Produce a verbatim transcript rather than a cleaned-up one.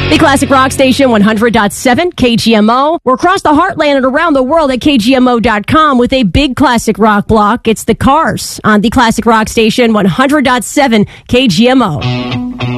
The Classic Rock Station one hundred point seven K G M O. We're across the heartland and around the world at K G M O dot com with a big classic rock block. It's the Cars on the Classic Rock Station one hundred point seven K G M O.